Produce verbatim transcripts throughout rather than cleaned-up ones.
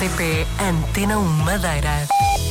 T P Antena um Madeira.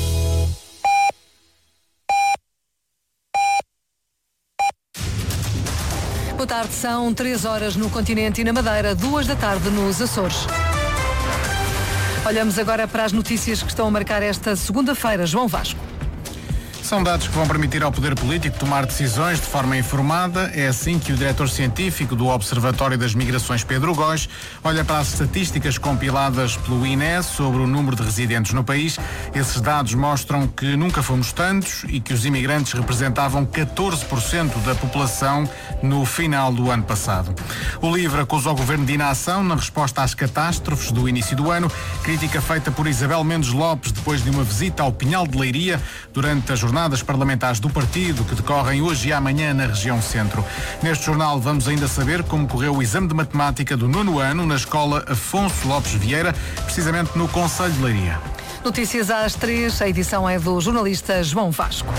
Boa tarde, são três horas no continente e na Madeira, duas da tarde nos Açores. Olhamos agora para as notícias que estão a marcar esta segunda-feira. João Vasco. São dados que vão permitir ao poder político tomar decisões de forma informada. É assim que o diretor científico do Observatório das Migrações, Pedro Góis, olha para as estatísticas compiladas pelo I N E sobre o número de residentes no país. Esses dados mostram que nunca fomos tantos e que os imigrantes representavam catorze por cento da população no final do ano passado. O LIVRE acusa o governo de inação na resposta às catástrofes do início do ano, crítica feita por Isabel Mendes Lopes depois de uma visita ao Pinhal de Leiria durante a jornada das parlamentares do partido que decorrem hoje e amanhã na região centro. Neste jornal vamos ainda saber como correu o exame de matemática do nono ano na escola Afonso Lopes Vieira, precisamente no concelho de Leiria. Notícias às três, a edição é do jornalista João Vasco.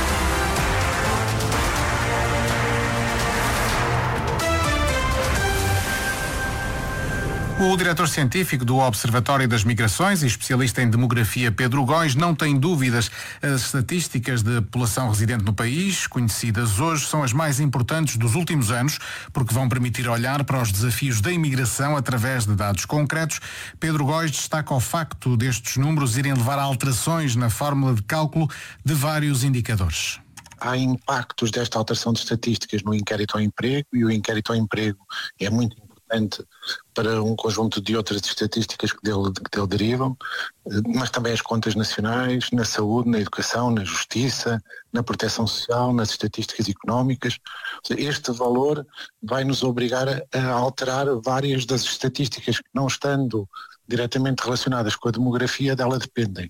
O diretor científico do Observatório das Migrações e especialista em demografia, Pedro Góis, não tem dúvidas. As estatísticas de população residente no país, conhecidas hoje, são as mais importantes dos últimos anos, porque vão permitir olhar para os desafios da imigração através de dados concretos. Pedro Góis destaca o facto destes números irem levar a alterações na fórmula de cálculo de vários indicadores. Há impactos desta alteração de estatísticas no inquérito ao emprego, e o inquérito ao emprego é muito importante para um conjunto de outras estatísticas que dele, que dele derivam, mas também as contas nacionais, na saúde, na educação, na justiça, na proteção social, nas estatísticas económicas. Este valor vai nos obrigar a, a alterar várias das estatísticas que, não estando diretamente relacionadas com a demografia, dela dependem.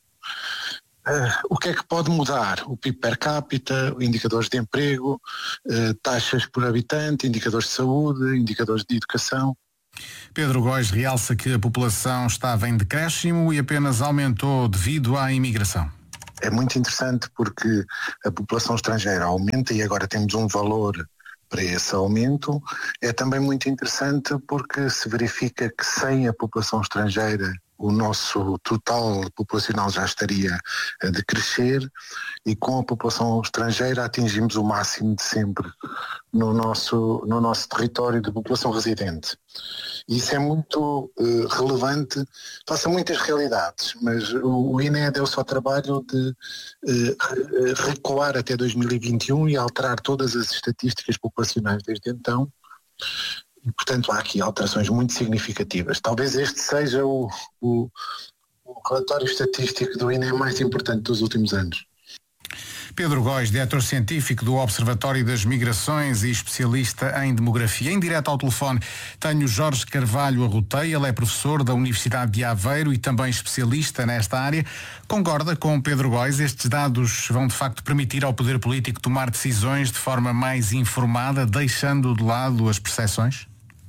Uh, o que é que pode mudar? O P I B per capita, indicadores de emprego, uh, taxas por habitante, indicadores de saúde, indicadores de educação. Pedro Góis realça que a população estava em decréscimo e apenas aumentou devido à imigração. É muito interessante porque a população estrangeira aumenta e agora temos um valor para esse aumento. É também muito interessante porque se verifica que sem a população estrangeira o nosso total populacional já estaria a decrescer, e com a população estrangeira atingimos o máximo de sempre no nosso, no nosso território de população residente. Isso é muito uh, relevante, face a muitas realidades, mas o, o I N E deu-se ao trabalho de uh, recuar até dois mil e vinte e um e alterar todas as estatísticas populacionais desde então. E, portanto, há aqui alterações muito significativas. Talvez este seja o, o, o relatório estatístico do I N E mais importante dos últimos anos. Pedro Góis, diretor científico do Observatório das Migrações e especialista em demografia. Em direto ao telefone tenho Jorge Carvalho Arroteia, ele é professor da Universidade de Aveiro e também especialista nesta área. Concorda com Pedro Góis? Estes dados vão de facto permitir ao poder político tomar decisões de forma mais informada, deixando de lado as percepções?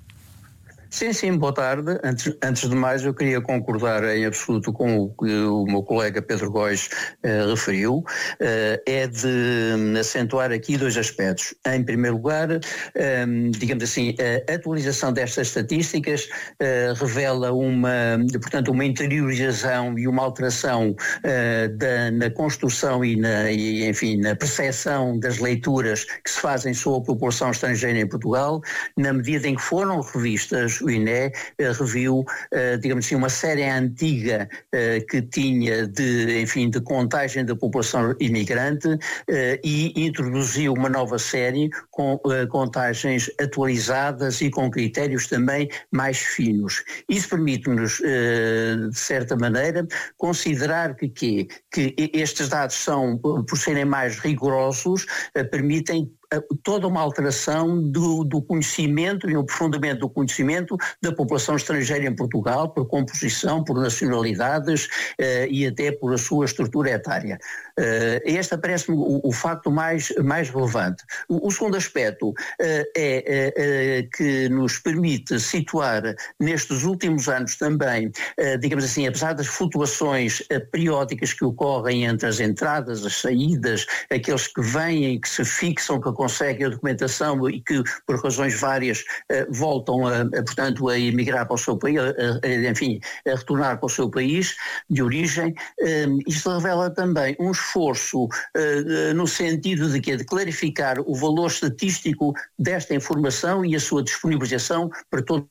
Sim, sim, boa tarde. Antes, antes de mais, eu queria concordar em absoluto com o que o meu colega Pedro Góis eh, referiu. Eh, é de acentuar aqui dois aspectos. Em primeiro lugar, eh, digamos assim, a atualização destas estatísticas eh, revela uma, portanto, uma interiorização e uma alteração eh, da, na construção e, na, e, enfim, na percepção das leituras que se fazem sobre a população estrangeira em Portugal, na medida em que foram revistas. O I N E uh, reviu, uh, digamos assim, uma série antiga uh, que tinha de, enfim, de contagem da população imigrante uh, e introduziu uma nova série com uh, contagens atualizadas e com critérios também mais finos. Isso permite-nos, uh, de certa maneira, considerar que, que, que estes dados são, por serem mais rigorosos, uh, permitem toda uma alteração do, do conhecimento e um aprofundamento do conhecimento da população estrangeira em Portugal, por composição, por nacionalidades eh, e até por a sua estrutura etária. Eh, este parece-me o, o facto mais, mais relevante. O, o segundo aspecto eh, é eh, que nos permite situar nestes últimos anos também, eh, digamos assim, apesar das flutuações eh, periódicas que ocorrem entre as entradas, as saídas, aqueles que vêm e que se fixam, que conseguem a documentação e que, por razões várias, voltam, a, a, portanto, a emigrar para o seu país, a, a, enfim, a retornar para o seu país de origem. Isto revela também um esforço no sentido de, que, de clarificar o valor estatístico desta informação e a sua disponibilização para todos.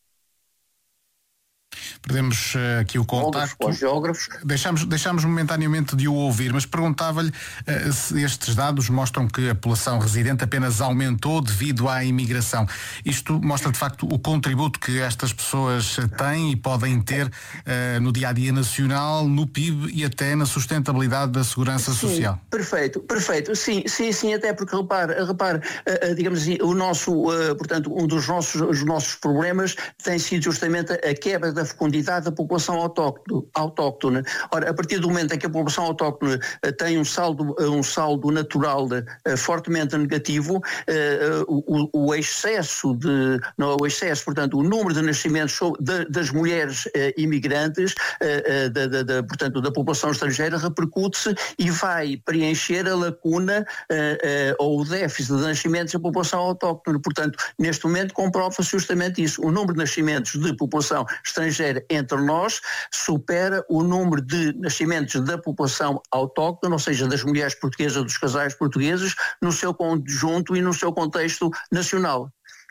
Perdemos uh, aqui o contacto. Deixamos, deixamos momentaneamente de o ouvir, mas perguntava-lhe uh, se estes dados mostram que a população residente apenas aumentou devido à imigração. Isto mostra de facto o contributo que estas pessoas têm e podem ter uh, no dia-a-dia nacional, no P I B e até na sustentabilidade da segurança sim, social. Perfeito, perfeito. Sim, sim, sim, até porque repare, repare uh, uh, digamos assim, o nosso, uh, portanto, um dos nossos, os nossos problemas tem sido justamente a quebra da fecundidade da população autóctone. Ora, a partir do momento em que a população autóctone uh, tem um saldo, uh, um saldo natural uh, fortemente negativo, uh, uh, o, o excesso de, não, o excesso, portanto, o número de nascimentos de, das mulheres uh, imigrantes, uh, uh, da, da, da, portanto, da população estrangeira repercute-se e vai preencher a lacuna uh, uh, ou o déficit de nascimentos da população autóctone. Portanto, neste momento comprova-se justamente isso. O número de nascimentos de população estrangeira entre nós supera o número de nascimentos da população autóctone, ou seja, das mulheres portuguesas, dos casais portugueses, no seu conjunto e no seu contexto nacional.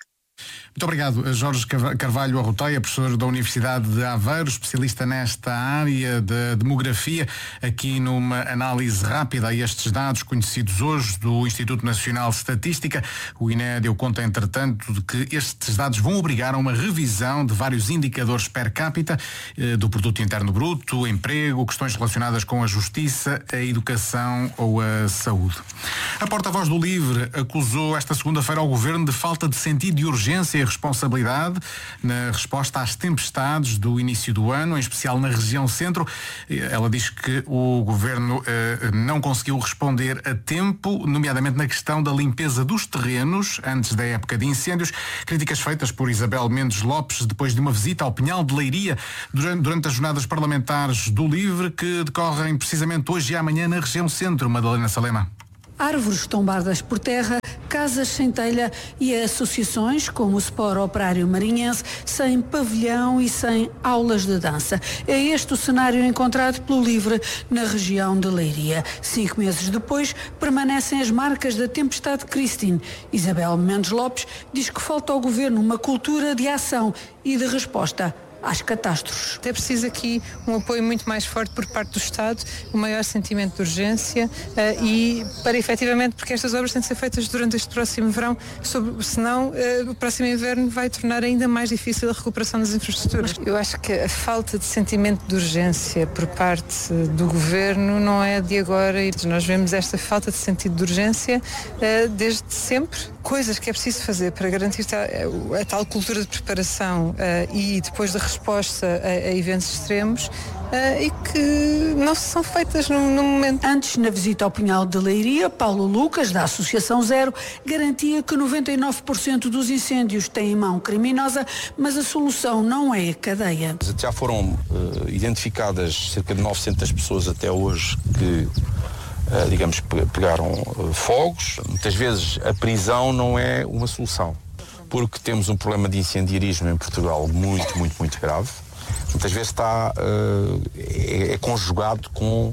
Muito obrigado, Jorge Carvalho Arroteia, professor da Universidade de Aveiro, especialista nesta área de demografia, aqui numa análise rápida a estes dados conhecidos hoje do Instituto Nacional de Estatística. O I N E deu conta, entretanto, de que estes dados vão obrigar a uma revisão de vários indicadores per capita, do Produto Interno Bruto, emprego, questões relacionadas com a justiça, a educação ou a saúde. A porta-voz do LIVRE acusou esta segunda-feira ao Governo de falta de sentido de urgência e responsabilidade na resposta às tempestades do início do ano, em especial na região centro. Ela diz que o Governo eh, não conseguiu responder a tempo, nomeadamente na questão da limpeza dos terrenos antes da época de incêndios. Críticas feitas por Isabel Mendes Lopes depois de uma visita ao Pinhal de Leiria durante, durante as jornadas parlamentares do LIVRE, que decorrem precisamente hoje e amanhã na região centro. Madalena Salema. Árvores tombadas por terra, casas sem telha e associações como o Sport Operário Marinhense sem pavilhão e sem aulas de dança. É este o cenário encontrado pelo LIVRE na região de Leiria. Cinco meses depois, permanecem as marcas da tempestade Christine. Isabel Mendes Lopes diz que falta ao Governo uma cultura de ação e de resposta às catástrofes. É preciso aqui um apoio muito mais forte por parte do Estado, um maior sentimento de urgência uh, e para efetivamente, porque estas obras têm de ser feitas durante este próximo verão, sobre, senão uh, o próximo inverno vai tornar ainda mais difícil a recuperação das infraestruturas. Eu acho que a falta de sentimento de urgência por parte do Governo não é de agora e nós vemos esta falta de sentido de urgência uh, desde sempre. Coisas que é preciso fazer para garantir a, a tal cultura de preparação uh, e depois da resposta a, a eventos extremos uh, e que não são feitas no, no momento. Antes, na visita ao Pinhal de Leiria, Paulo Lucas, da Associação Zero, garantia que noventa e nove por cento dos incêndios têm mão criminosa, mas a solução não é a cadeia. Já foram uh, identificadas cerca de novecentas pessoas até hoje que Uh, digamos, pegaram uh, fogos. Muitas vezes a prisão não é uma solução, porque temos um problema de incendiarismo em Portugal muito, muito, muito grave. Muitas vezes está, uh, é, é conjugado com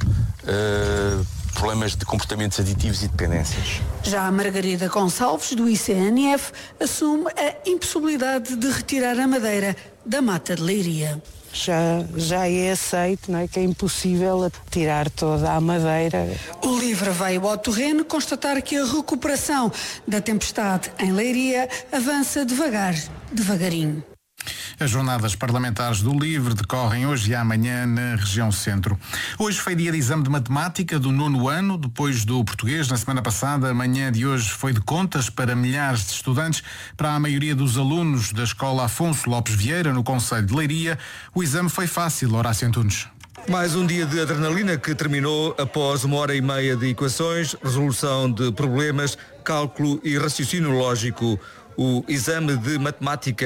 uh, problemas de comportamentos aditivos e dependências. Já a Margarida Gonçalves, do I C N F, assume a impossibilidade de retirar a madeira da mata de Leiria. Já, já é aceito, não é, que é impossível tirar toda a madeira. O LIVRE veio ao terreno constatar que a recuperação da tempestade em Leiria avança devagar, devagarinho. As jornadas parlamentares do LIVRE decorrem hoje e amanhã na região centro. Hoje foi dia de exame de matemática do nono ano, depois do português na semana passada. A manhã de hoje foi de contas para milhares de estudantes. Para a maioria dos alunos da Escola Afonso Lopes Vieira, no concelho de Leiria, o exame foi fácil. Horácio Antunes. Mais um dia de adrenalina que terminou após uma hora e meia de equações, resolução de problemas, cálculo e raciocínio lógico. O exame de matemática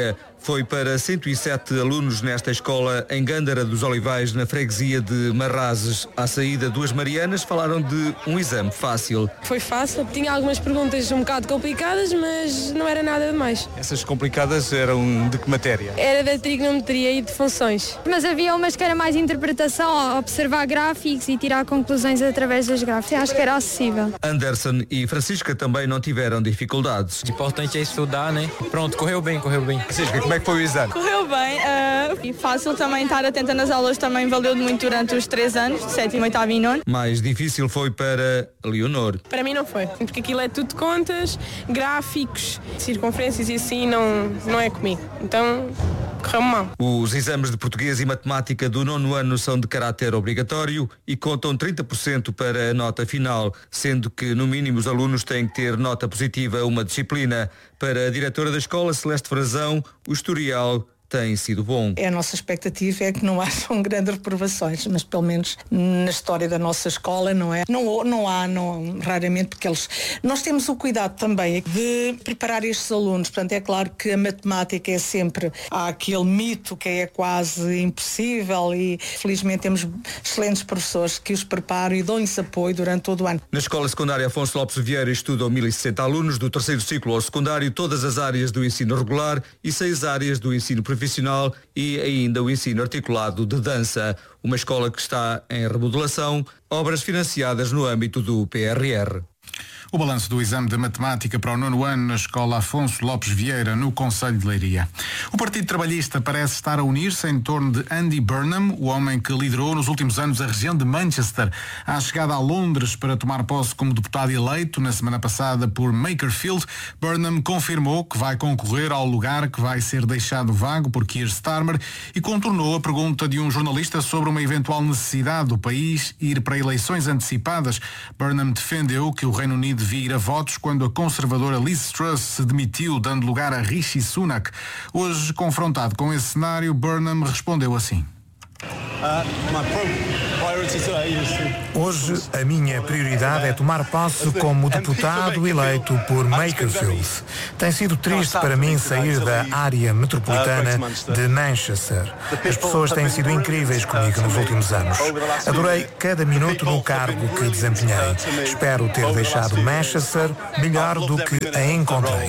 foi para cento e sete alunos nesta escola em Gândara dos Olivais, na freguesia de Marrazes. À saída, duas Marianas falaram de um exame fácil. Foi fácil, tinha algumas perguntas um bocado complicadas, mas não era nada demais. Essas complicadas eram de que matéria? Era da trigonometria e de funções. Mas havia umas que era mais interpretação, observar gráficos e tirar conclusões através dos gráficos. Acho que era acessível. Anderson e Francisca também não tiveram dificuldades. O importante é estudar, né? Pronto, correu bem, correu bem. Francisca, como é que foi o exame? Correu bem. Uh, e fácil também estar atenta nas aulas, também valeu muito durante os três anos, sétimo, oitavo e nono. Mais difícil foi para Leonor. Para mim não foi, porque aquilo é tudo contas, gráficos, circunferências e assim não, não é comigo. Então, correu mal. Os exames de português e matemática do nono ano são de caráter obrigatório e contam trinta por cento para a nota final, sendo que no mínimo os alunos têm que ter nota positiva a uma disciplina. Para a diretora da escola, Celeste Frazão, o historial tem sido bom. A nossa expectativa é que não hajam grandes reprovações, mas pelo menos na história da nossa escola não é. Não, não há, não, raramente, porque eles... Nós temos o cuidado também de preparar estes alunos, portanto é claro que a matemática é sempre, há aquele mito que é quase impossível e felizmente temos excelentes professores que os preparam e dão-lhes apoio durante todo o ano. Na Escola Secundária Afonso Lopes Vieira estudam mil e sessenta alunos do terceiro ciclo ao secundário, todas as áreas do ensino regular e seis áreas do ensino profissional e ainda o ensino articulado de dança. Uma escola que está em remodelação, obras financiadas no âmbito do P R R. O balanço do exame de matemática para o nono ano na Escola Afonso Lopes Vieira, no Concelho de Leiria. O Partido Trabalhista parece estar a unir-se em torno de Andy Burnham, o homem que liderou nos últimos anos a região de Manchester. À chegada a Londres para tomar posse como deputado eleito na semana passada por Makerfield, Burnham confirmou que vai concorrer ao lugar que vai ser deixado vago por Keir Starmer e contornou a pergunta de um jornalista sobre uma eventual necessidade do país ir para eleições antecipadas. Burnham defendeu que o Reino Unido devia ir a votos quando a conservadora Liz Truss se demitiu, dando lugar a Rishi Sunak. Hoje, confrontado com esse cenário, Burnham respondeu assim. Hoje, a minha prioridade é tomar posse como deputado eleito por Makerfield. Tem sido triste para mim sair da área metropolitana de Manchester. As pessoas têm sido incríveis comigo nos últimos anos. Adorei cada minuto no cargo que desempenhei. Espero ter deixado Manchester melhor do que a encontrei.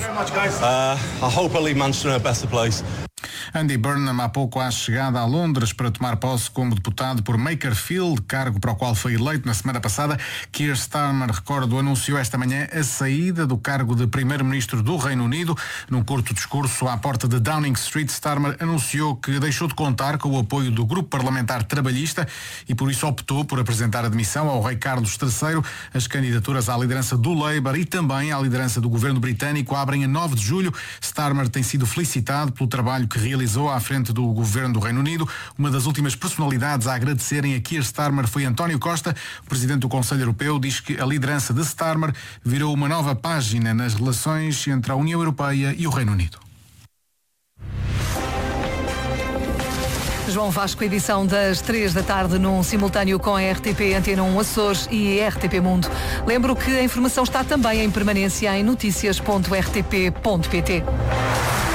Andy Burnham, há pouco à chegada a Londres para tomar posse como deputado por Makerfield, cargo para o qual foi eleito na semana passada. Keir Starmer, recordo, anunciou esta manhã a saída do cargo de primeiro-ministro do Reino Unido. Num curto discurso à porta de Downing Street, Starmer anunciou que deixou de contar com o apoio do grupo parlamentar trabalhista e por isso optou por apresentar a demissão ao rei Carlos terceiro. As candidaturas à liderança do Labour e também à liderança do governo britânico abrem a nove de julho. Starmer tem sido felicitado pelo trabalho que realizou à frente do governo do Reino Unido. Uma das últimas personalidades a agradecerem a Keir Starmer foi António Costa. O presidente do Conselho Europeu diz que a liderança de Starmer virou uma nova página nas relações entre a União Europeia e o Reino Unido. João Vasco, edição das três da tarde, num simultâneo com a R T P Antena um Açores e a R T P Mundo. Lembro que a informação está também em permanência em notícias ponto r t p ponto p t.